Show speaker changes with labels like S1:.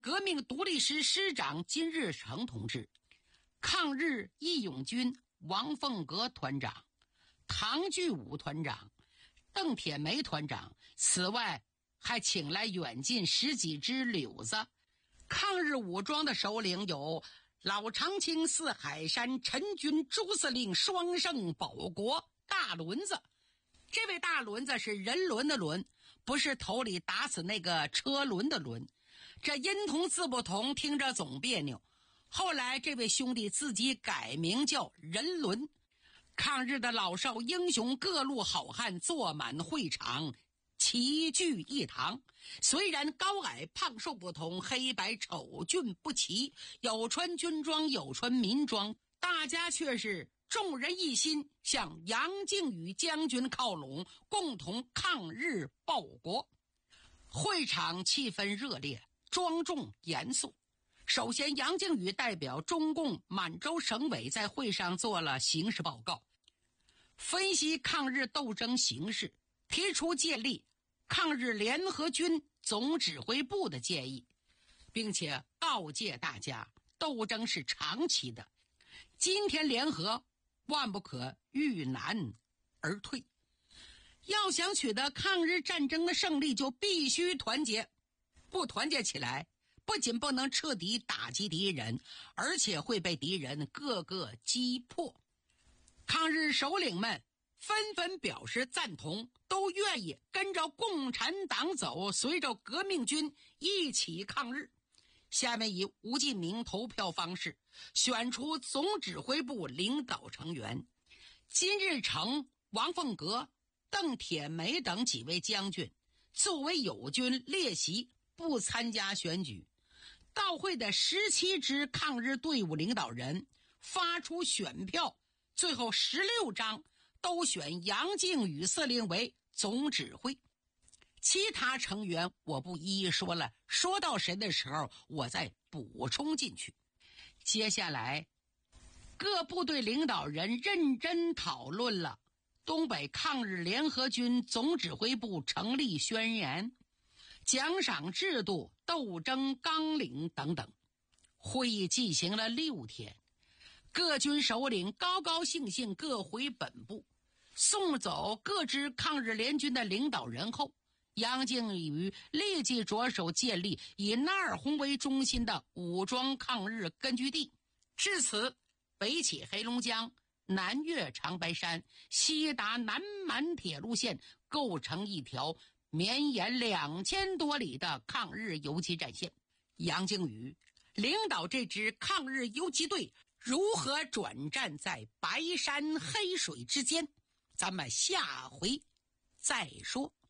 S1: 革命独立师师长金日成同志，抗日义勇军王凤阁团长、唐巨武团长、邓铁梅团长，此外还请来远近10几支柳子。抗日武装的首领有老长青、四海山、陈军、朱司令、双胜、保国、大轮子。这位大轮子是人轮的轮，不是头里打死那个车轮的轮。这音同字不同，听着总别扭。后来这位兄弟自己改名叫人伦。抗日的老少英雄，各路好汉坐满会场，齐聚一堂。虽然高矮胖瘦不同，黑白丑俊不齐，有穿军装有穿民装，大家却是众人一心，向杨靖宇将军靠拢，共同抗日报国。会场气氛热烈，庄重严肃。首先，杨靖宇代表中共满洲省委在会上做了形势报告，分析抗日斗争形势，提出建立抗日联合军总指挥部的建议，并且告诫大家，斗争是长期的，今天联合，万不可遇难而退。要想取得抗日战争的胜利，就必须团结。不团结起来，不仅不能彻底打击敌人，而且会被敌人各个击破。抗日首领们纷纷表示赞同，都愿意跟着共产党走，随着革命军一起抗日。下面以吴进明投票方式选出总指挥部领导成员，金日成、王凤阁、邓铁梅等几位将军作为友军列席，不参加选举。到会的17支抗日队伍领导人发出选票，最后16张都选杨靖宇司令为总指挥。其他成员我不一一说了，说到谁的时候我再补充进去。接下来各部队领导人认真讨论了东北抗日联合军总指挥部成立宣言、奖赏制度、斗争纲领等等。会议进行了6天，各军首领高高兴兴各回本部。送走各支抗日联军的领导人后，杨靖宇立即着手建立以纳尔洪为中心的武装抗日根据地。至此，北起黑龙江，南越长白山，西达南满铁路线，构成一条绵延2000多里的抗日游击战线。杨靖宇领导这支抗日游击队如何转战在白山黑水之间，咱们下回再说。